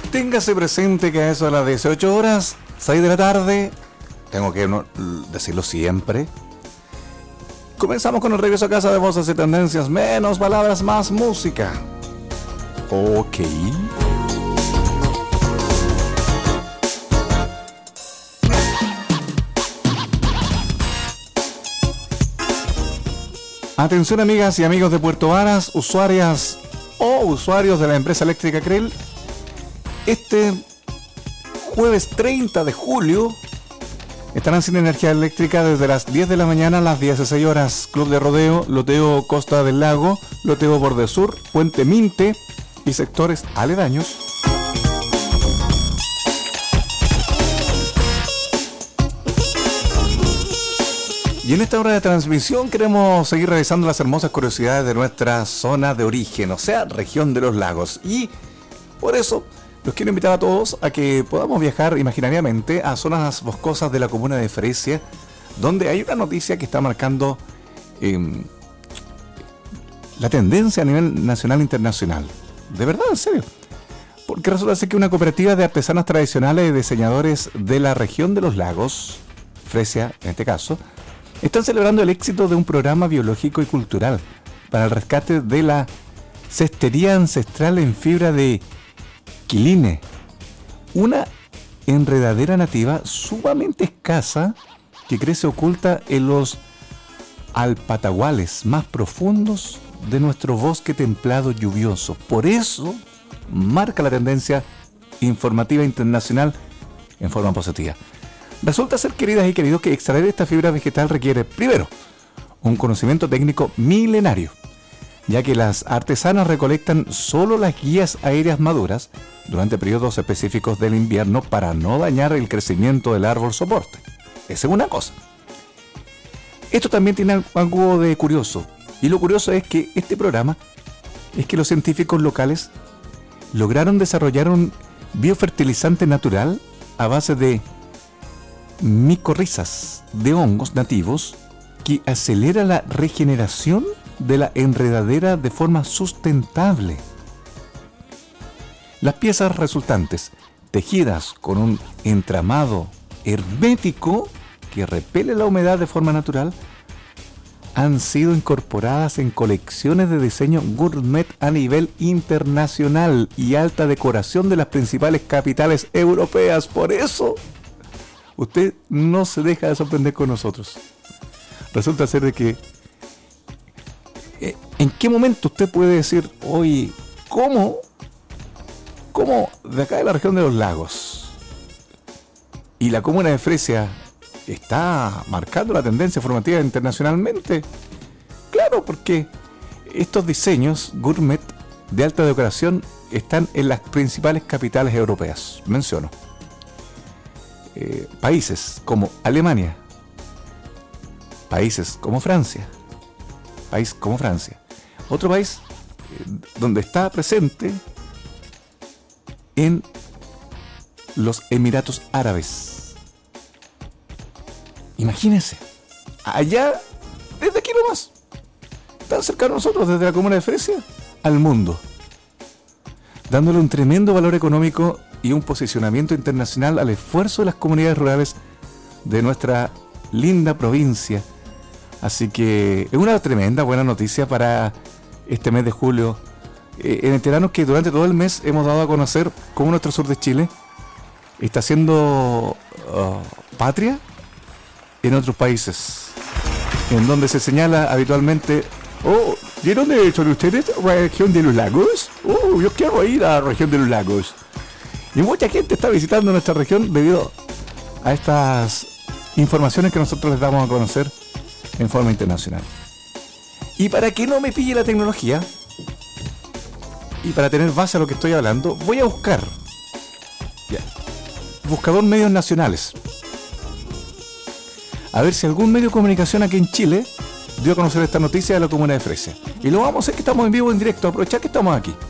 Téngase presente que a eso de las 18 horas, 6 de la tarde, tengo que decirlo siempre, comenzamos con el regreso a casa de voces y tendencias, menos palabras, más música. Ok. Atención amigas y amigos de Puerto Varas, usuarias o usuarios de la empresa eléctrica CREL. Este jueves 30 de julio estarán sin energía eléctrica desde las 10 de la mañana a las 16 horas. Club de Rodeo, Loteo Costa del Lago, Loteo Borde Sur, Puente Minte y sectores aledaños. Y en esta hora de transmisión queremos seguir revisando las hermosas curiosidades de nuestra zona de origen, o sea, región de los lagos. Y por eso los quiero invitar a todos a que podamos viajar imaginariamente a zonas boscosas de la comuna de Fresia, donde hay una noticia que está marcando la tendencia a nivel nacional e internacional. De verdad, en serio. Porque resulta ser que una cooperativa de artesanas tradicionales y diseñadores de la región de los lagos, Fresia en este caso, están celebrando el éxito de un programa biológico y cultural para el rescate de la cestería ancestral en fibra de quiline, una enredadera nativa sumamente escasa que crece oculta en los alpataguales más profundos de nuestro bosque templado lluvioso. Por eso marca la tendencia informativa internacional en forma positiva. Resulta ser, queridas y queridos, que extraer esta fibra vegetal requiere, primero, un conocimiento técnico milenario, ya que las artesanas recolectan solo las guías aéreas maduras durante periodos específicos del invierno para no dañar el crecimiento del árbol soporte. Esa es una cosa. Esto también tiene algo de curioso, y lo curioso es que este programa es que los científicos locales lograron desarrollar un biofertilizante natural a base de micorrizas de hongos nativos que acelera la regeneración de la enredadera de forma sustentable. Las piezas resultantes, tejidas con un entramado hermético que repele la humedad de forma natural, han sido incorporadas en colecciones de diseño gourmet a nivel internacional y alta decoración de las principales capitales europeas. Por eso, usted no se deja de sorprender con nosotros. Resulta ser de que ¿en qué momento usted puede decir, oye, ¿cómo de acá de la región de los lagos y la comuna de Fresia está marcando la tendencia formativa internacionalmente? Claro, porque estos diseños gourmet de alta decoración están en las principales capitales europeas. Menciono países como Alemania, países como Francia, otro país donde está presente en los Emiratos Árabes. Imagínense, allá, desde aquí nomás, tan cerca a nosotros, desde la comuna de Fresia al mundo, dándole un tremendo valor económico y un posicionamiento internacional al esfuerzo de las comunidades rurales de nuestra linda provincia. Así que es una tremenda buena noticia para este mes de julio, en enterarnos que durante todo el mes hemos dado a conocer cómo nuestro sur de Chile está siendo patria en otros países, en donde se señala habitualmente, ¿de dónde son ustedes? ¿Región de los lagos? Yo quiero ir a la región de los lagos. Y mucha gente está visitando nuestra región debido a estas informaciones que nosotros les damos a conocer en forma internacional. Y para que no me pille la tecnología, y para tener base a lo que estoy hablando, voy a buscar buscador medios nacionales, a ver si algún medio de comunicación aquí en Chile dio a conocer esta noticia de la comuna de Fresia. Y lo vamos a hacer, que estamos en vivo, en directo, aprovechar que estamos aquí.